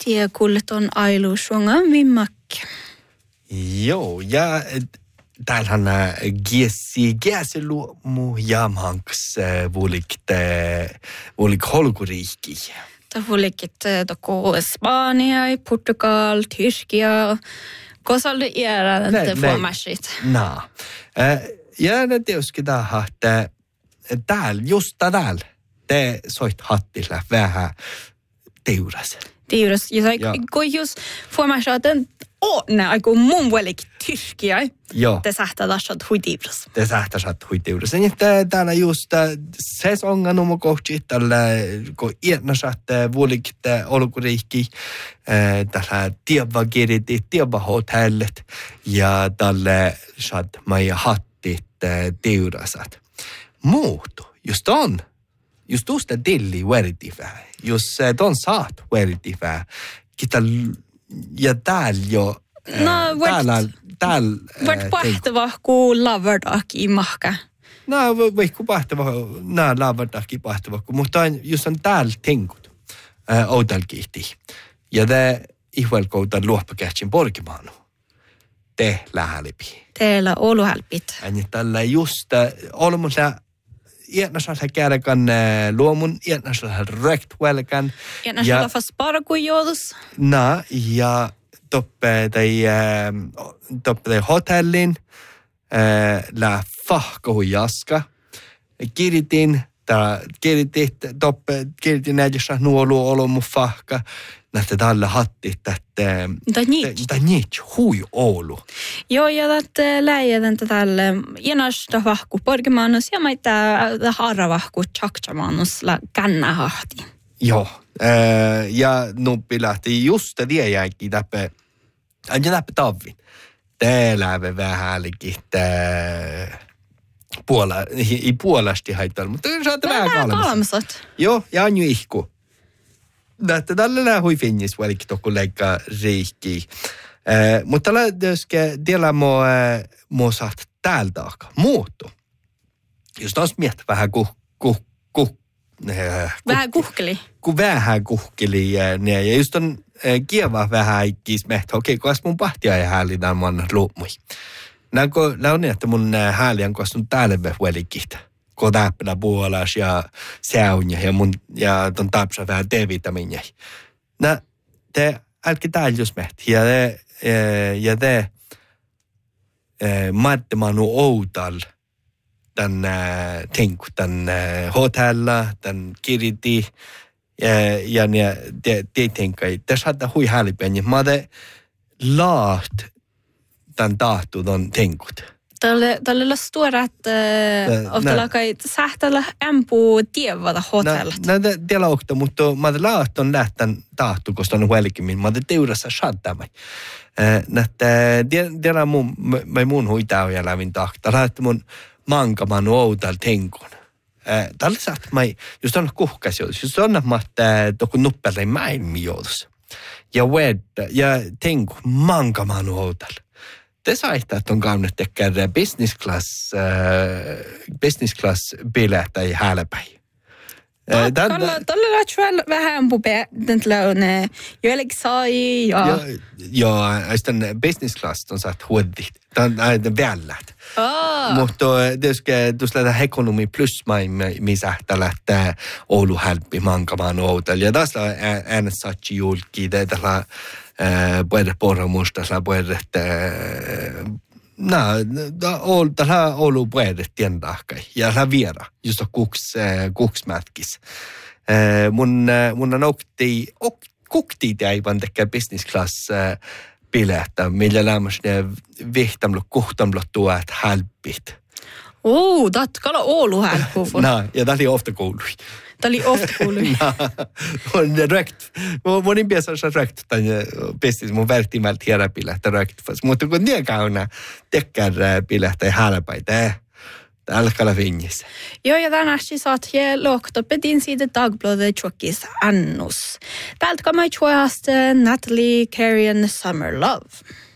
Tie kullet on ailu suonga vimmakki. Joo, ja täällähän giesiluomu jamhanks vuolik holkuriikki. Ta vuolikit toko Espanja, Portugal, Tyskia. Kosalde era inte formasit. Ja ne tietysti tähän, että just täällä te soit hattilla vähän teuras. Teuras, ja kun just formasaten ne aiku mun vuolik Tyskia. Joo. Te sähtää tassat huitibras. Te sähtää huitibras. Ja täällä just sesonga nummo kohti tällä kun iännäsatte vuolik olkuriikki tällä tieva hotellet ja tälle saat meidän hattit teurasat. Muutu, just tuosta dilli veritifää, jos ton saat veritifää, ja täällä jo, täällä vart pahtava kuin lavardaki mahka. No, vaikka pahtava, lavardaki pahtava, mutta jos on täällä tenkut, outalkiihti, ja te ihvelkoutan luoppakähtsin porkimaanu. Te lähälipi. Teillä olu hälpit. Ja tällä just olmussa iännäsellä kärkan luomun, iännäsellä röktvelkan. Iännäsellä fast bara kuin joudus. Ja toppe hotellin, la fahkohu jaska. Kiritin näidessä nuolu olomu fahka. Näitä tällä hattit, että hui Oulu. Joo, ja tätä läijätän tällä jenasta vahku porkimanus ja maita harra vahku tjakchamanus la kannahahti. Joo, ja nuppi lähti just liejäänkin täppä, aina täppä tavin. Täällä vähän ei puolasti haittaa, mutta saatte vähän kalmsat. Joo, ja on jo ihku. Tällä lähui finnis välikki tokku leikkaa riikkiä. Mutta tällä tiellä mua saat täältä aikaa muuttu. Jos taas miettä vähän vähän kuhkeli. Vähän kuhkeli. Ja just on kieva vähän ikkis mehtä. Okei, kun mun pahtia ja häälitään mun luumui. Näin että mun hääliän kostun täällä välikkitä. Kun täppänä puolas ja säunja ja ton tapsa vähän D-vitamiinia. Te älkää täällä just mehti. Ja te maattemanu outal tän tenku, tän hotella, tän kiriti ja te tenkai. Te saattaa hui hälipäin. Mä te laat tän tahtu ton tenkut. Tällä stora että oftalla kai sähtällä ämpuu tievata hotellat. Tiellä okta, mutta mä te laahton lähtän tahtu, koska on huelikimmin. Mä te teurassa shaddaamai. Tiellä mun huitaa ja lävin tahta. Lähtö mun mankaman outal tenkun. Tällä saat mä just on kuhkas joutus. Just on että toku nuppelta maailmi joutus. Ja tenku mankaman outal. Te saitte, että on käynyt tekemään business class bileitä ja hääläpäin. Tällä on vähän pupe, että joillekin sai. Joo, sitten business class on saat huodit. Tämä on vällät. Mutta tuossa lähtee ekonomi plus missä lähtee Oulu hälppi mankamaan outal. Ja tässä on äänet saatsi julki. Tällä puhutaan porramusta, puhutaan, tällä Oulu puhutaan tiendahkai. Ja tällä viera, just on kuksmätkis. Mun on kukti aivan tekee business class bileitä, millä lämmäs ne vihtamlu, kuhtamlu tuot hälppit. Tatkalla Oulu hälppu. Ja tämä oli ofta koului. Tämä oli ofta koului. Mun in piässä on rökt, tai pestis mun välttämättä hieräpilähtä rökt. Mutta kun niin kauna tekee pilähtä ja hääläpäitä, alkaa finnissä. Joo, ja tänään saat hier lohtopedin siitä Dagbladet tjokkis annus. Täältä kamai tjoasta Natalie Carey and Summer Love.